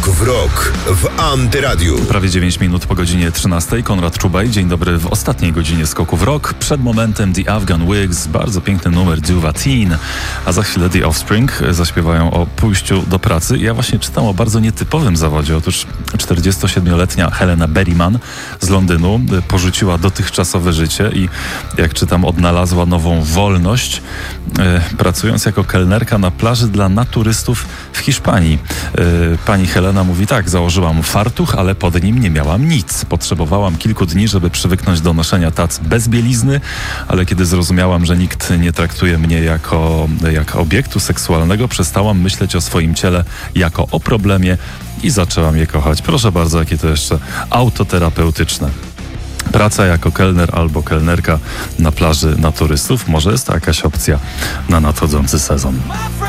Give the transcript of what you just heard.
Skok w rok w Antyradiu. Prawie 9 minut po godzinie 13. Konrad Czubaj. Dzień dobry w ostatniej godzinie Skoku w rok. Przed momentem The Afghan Wigs, bardzo piękny numer Duva Teen, a za chwilę The Offspring zaśpiewają o pójściu do pracy. Ja właśnie czytam o bardzo nietypowym zawodzie. Otóż 47-letnia Helena Berryman z Londynu porzuciła dotychczasowe życie i, jak czytam, odnalazła nową wolność, pracując jako kelnerka na plaży dla naturystów w Hiszpanii. Pani Helena mówi tak: założyłam fartuch, ale pod nim nie miałam nic. Potrzebowałam kilku dni, żeby przywyknąć do noszenia tac bez bielizny, ale kiedy zrozumiałam, że nikt nie traktuje mnie jako obiektu seksualnego, przestałam myśleć o swoim ciele jako o problemie i zaczęłam je kochać. Proszę bardzo, jakie to jeszcze autoterapeutyczne. Praca jako kelner albo kelnerka na plaży naturystów. Może jest to jakaś opcja na nadchodzący sezon.